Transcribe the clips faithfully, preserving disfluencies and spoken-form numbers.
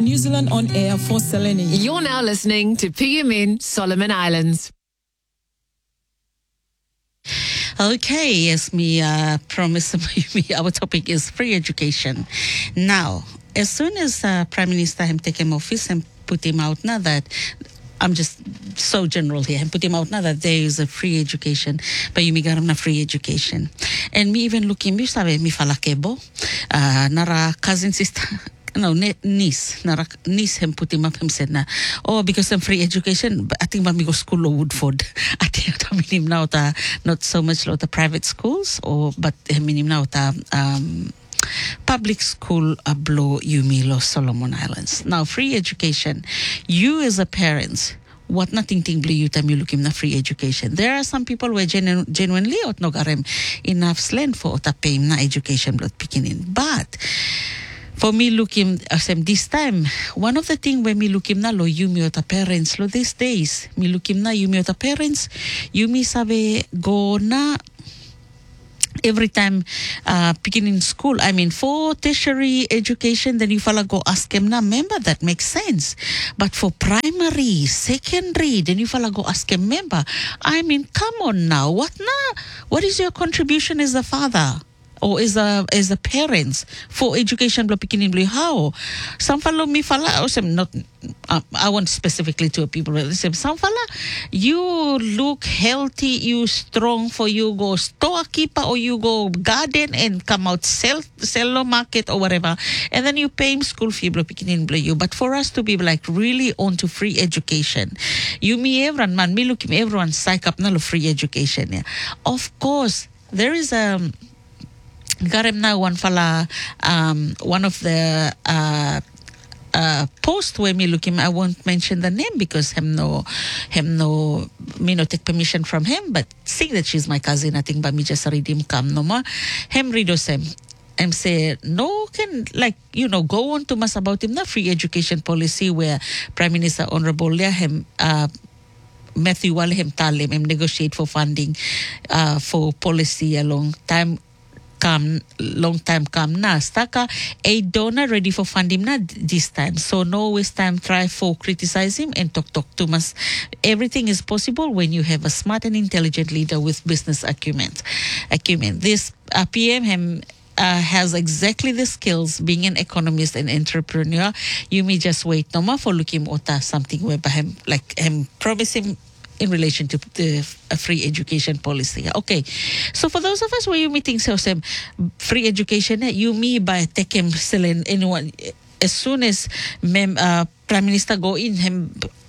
New Zealand on air for Selene. You're now listening to P M N Solomon Islands. Okay, as me uh, promised, our topic is free education. Now, as soon as uh, Prime Minister him take him office and put him out now that I'm just so general here and put him out now that there is a free education, but you me garam na free education. And me even looking, me sabe mi fala kebo, uh, nara cousin sister. No, niece. Nara, niece him put him up. Him said, "Na, oh, because I'm free education. I think mami go school or Woodford. I think I mean him now ta not so much like the private schools, or but I mean him now ta um public school ablo Yumilo Solomon Islands. Now, free education. You as a parent, what nothing thing blue you time you look him na free education. There are some people where genu- genuinely ot no garem enough slant for ota pay na education blood picking in, but. For me, look him, asem this time, one of the thing when me look him na lo, you me ota parents, lo these days, me look him na, you me ota parents, you me sabe go na, every time uh, picking in school, I mean, for tertiary education, then you fella go ask him na, member, that makes sense. But for primary, secondary, then you fella go ask him, member. I mean, come on now, what na? What is your contribution as a father? Or as a as a parents for education blo picking blue how some follow me fala or some not uh, I want specifically to people some some fala you look healthy, you strong for you go store keeper or you go garden and come out sell sell no market or whatever, and then you pay him school fee blo picking blue you. But for us to be like really on to free education, you me everyone man me look me everyone psych up na free education, yeah. Of course there is a um, Garem now one fella, um, one of the uh, uh, post where me look him, I won't mention the name because him no, him no, me no take permission from him, but seeing that she's my cousin, I think, but me just read him come no more. Him read us him. And say no can like you know go on to mass about him the free education policy where Prime Minister Honorable Leah him uh, Matthew Wale him talim him negotiate for funding uh, for policy a long time. Come long time come na staka a donor ready for funding na this time, so no waste time try for criticize him and talk talk to us. Everything is possible when you have a smart and intelligent leader with business acumen. Acumen. This uh, P M him Uh, has exactly the skills being an economist and entrepreneur. You may just wait no more for looking ota something where by him like him promise him in relation to the a free education policy. Okay, so for those of us where you meeting so some free education, you me by take him selling anyone as soon as mem, uh, Prime Minister go in him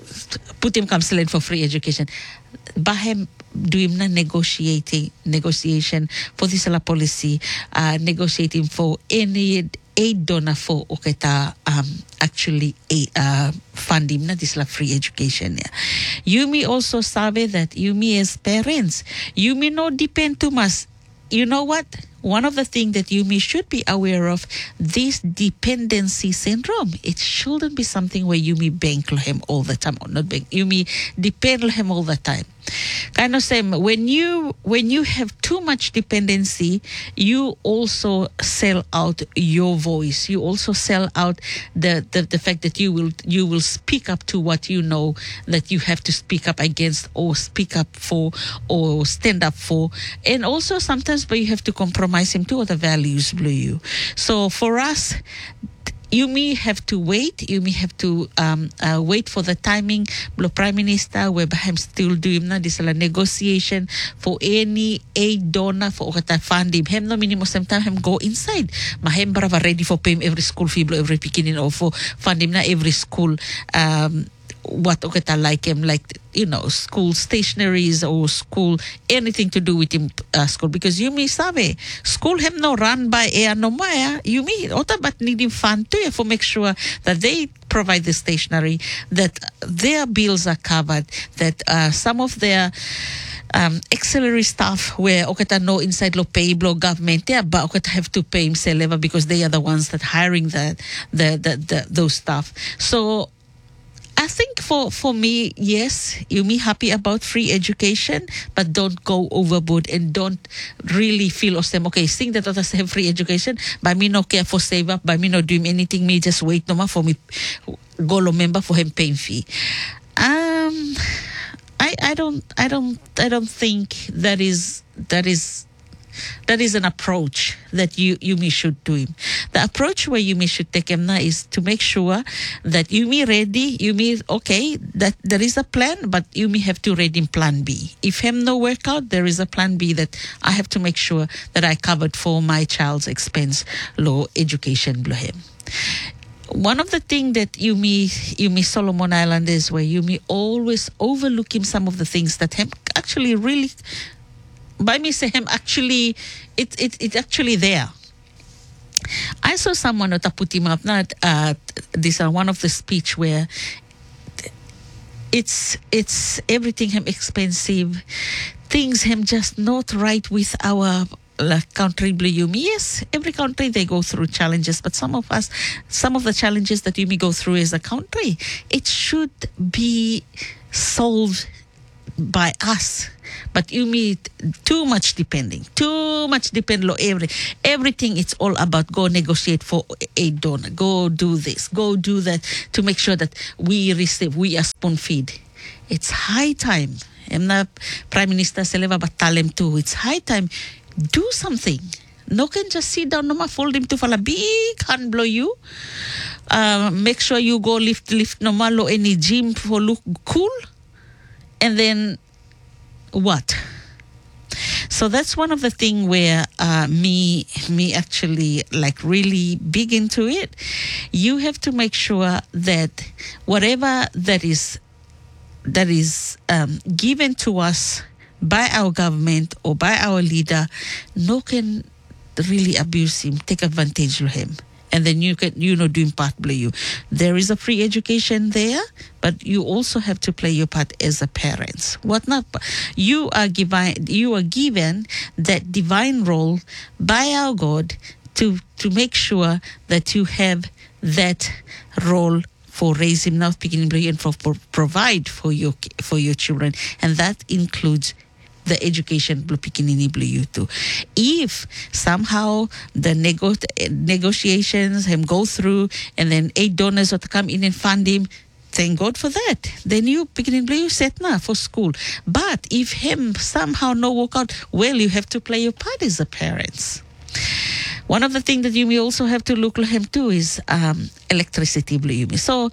put him come selling for free education. By him do him na negotiating negotiation for this la policy, uh, negotiating for any aid donor for oketa um actually a uh funding na this la free education. Yeah. You may also sabe that you me as parents, you may not depend too much. You know what? One of the things that you may should be aware of, this dependency syndrome. It shouldn't be something where you may bank him all the time, or not bank. You may depend on him all the time. Kind of same when you when you have too much dependency, you also sell out your voice. You also sell out the, the, the fact that you will you will speak up to what you know that you have to speak up against or speak up for or stand up for, and also sometimes but you have to compromise him to other values blue you. So for us, you may have to wait. You may have to um, uh, wait for the timing. The Prime Minister, where I'm still doing na this la negotiation for any aid donor for okata fund him. Hem no minimum some time hem go inside. Mahem brava ready for pay him every school fee, every beginning or for fund him na every school. Um, what okata like him like you know school stationaries or school anything to do with him uh, school, because you may sabe school him no run by air no maya you may ota but need him fund too for make sure that they provide the stationery, that their bills are covered, that uh, some of their um, auxiliary staff where okata no inside lo pay blow government yeah, but okata have to pay him say level because they are the ones that hiring the the, the, the those staff. So I think for, for me, yes, you me happy about free education, but don't go overboard and don't really feel awesome. Okay, think that others have free education, but me no care for save up, but me no doing anything, me just wait no more for me go lo member for him paying fee. Um, I I don't I don't I don't think that is that is. That is an approach that you, you me should do him. The approach where you me should take him now is to make sure that you me ready, you me okay, that there is a plan, but you me have to ready in plan B. If him no work out, there is a plan B that I have to make sure that I covered for my child's expense law education below him. One of the things that you me you me Solomon Island is where you me always overlook him some of the things that him actually really by me say him actually it it it actually there. I saw someone that put him up not uh this uh, one of the speech where it's it's everything him expensive, things him just not right with our like country blue Yumi. Yes, every country they go through challenges, but some of us some of the challenges that Yumi go through as a country, it should be solved by us. But you meet too much depending, too much depend on every everything. It's all about go negotiate for a donor, go do this, go do that to make sure that we receive, we are spoon feed. It's high time. And the Prime Minister Seleva Batalem too. It's high time. Do something. No can just sit down, no ma fold him to fall a big hand blow you. Uh, make sure you go lift lift no ma lo any gym for look cool. And then what? So that's one of the thing where uh, me me actually like really big into it. You have to make sure that whatever that is that is um, given to us by our government or by our leader, no can really abuse him, take advantage of him. And then you can, you know, doing part play you. There is a free education there, but you also have to play your part as a parents. What not? You are given, you are given that divine role by our God to to make sure that you have that role for raising, not beginning and for, for provide for your for your children, and that includes the education blue pikinini blue you too. If somehow the nego- negotiations him go through and then eight donors will come in and fund him, thank God for that. Then you beginning blue you set now for school. But if him somehow no work out, well, you have to play your part as a parents. One of the things that you may also have to look at him too is um, electricity blue you may. So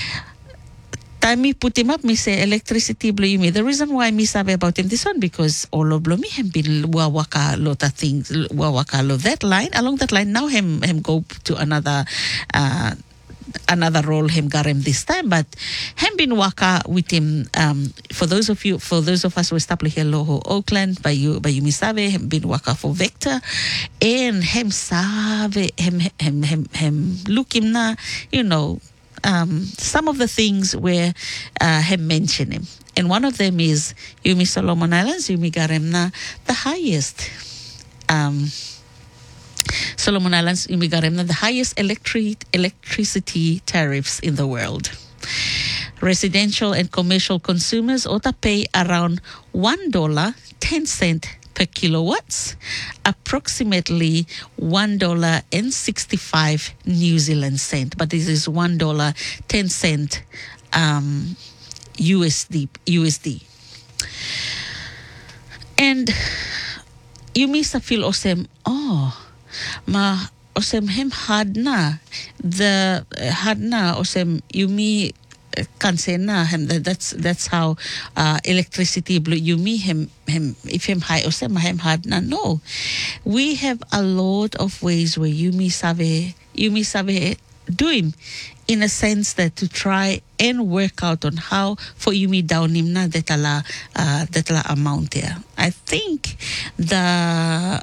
time me put him up, me say electricity blue me. The reason why me sabe about him this one because all of me have been wawaka lot of things wawaka lot that line along that line now him him go to another uh, another role him got him this time, but him been waka with him um, for those of you for those of us who established here Loho Auckland by you by you me sabe him been waka for Vector and him sabe him him him him look him na you know. Um, some of the things where uh, have mentioned him. And one of them is Yumi Solomon Islands, Yumi Garemna, the highest um, Solomon Islands, Yumi Garemna, the highest electric electricity tariffs in the world. Residential and commercial consumers ought to pay around one dollar ten cents per kilowatts, approximately one dollar and sixty-five New Zealand cent. But this is one dollar ten cent um, U S D. U S D. And you miss a feel osem, oh, ma osem hem hard na. The hard na osem you me can say na him that that's that's how uh, electricity blue you me him him if him high or some him hard na no. We have a lot of ways where you me sabe you me sabe do him in a sense that to try and work out on how for you me down him na that ala uh, that ala amount there. I think the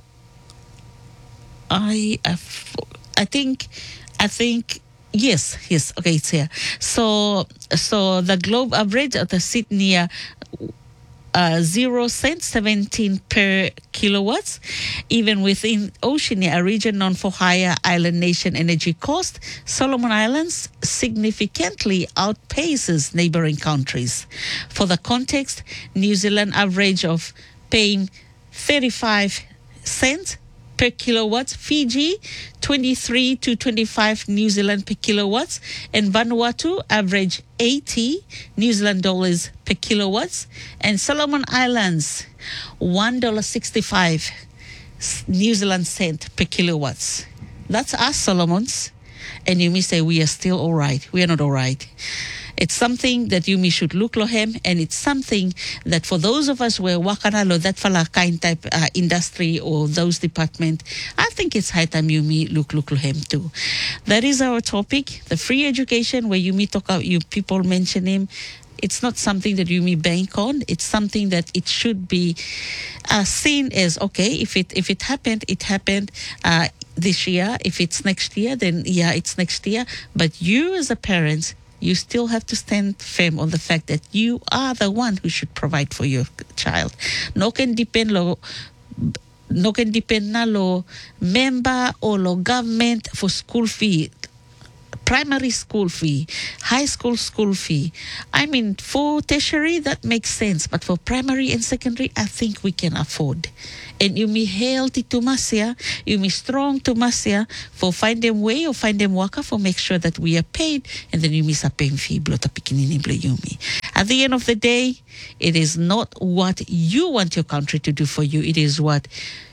I I, I think I think Yes, yes. Okay, it's here. So, so the globe average of the Sydney, uh, uh, zero cents, seventeen per kilowatts. Even within Oceania, a region known for higher island nation energy cost, Solomon Islands significantly outpaces neighboring countries. For the context, New Zealand average of paying thirty-five cents per kilowatts, Fiji twenty-three to twenty-five New Zealand per kilowatts, and Vanuatu average eighty New Zealand dollars per kilowatts, and Solomon Islands one dollar sixty-five New Zealand cent per kilowatts. That's us, Solomons. And you may say we are still all right. We are not all right. It's something that you may should look lohem, and it's something that for those of us where wakanalo that fala kind type uh, industry or those department, I think it's high time you may look look lohem too. That is our topic, the free education, where you may talk out, you people mention him. It's not something that you may bank on. It's something that it should be uh, seen as, okay, if it if it happened, it happened uh, this year. If it's next year, then yeah, it's next year. But you as a parent, you still have to stand firm on the fact that you are the one who should provide for your child. No can depend lo, no can depend na lo member or lo government for school fee. Primary school fee, high school school fee. I mean, for tertiary, that makes sense. But for primary and secondary, I think we can afford. And you me healthy to Masia, you me strong to Masia for find them way or find them waka for make sure that we are paid. And then you miss a paying fee, blota pikinini ble yumi. At the end of the day, it is not what you want your country to do for you. It is what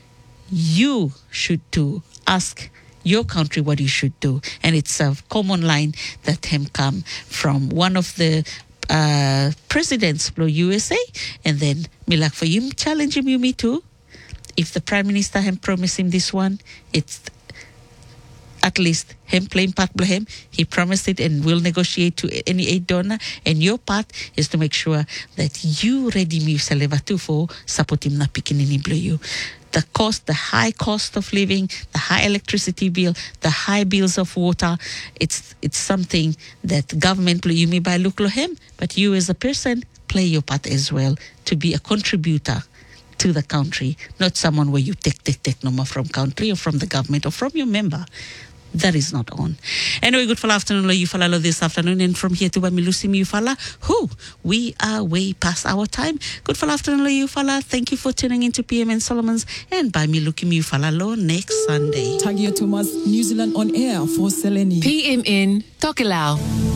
you should do. Ask your country what you should do. And it's a common line that him come from one of the uh, presidents of U S A. And then me like for you challenge him, you me too. If the Prime Minister him promise him this one, it's at least him playing part by him. He promised it and will negotiate to any aid donor. And your part is to make sure that you ready me too for support him na pikinini blue you. The cost, the high cost of living, the high electricity bill, the high bills of water, it's it's something that government you may buy look lohem, but you as a person play your part as well to be a contributor to the country, not someone where you take take take no more from country or from the government or from your member. That is not on. Anyway, good for afternoon, you follow this afternoon, and from here to Bamilusi Mufala, who we are way past our time. Good for afternoon, you follow. Thank you for tuning into P M N Solomons, and by me looking you follow next Sunday. Tagia Thomas, New Zealand on air for Seleni. P M N Tokelau.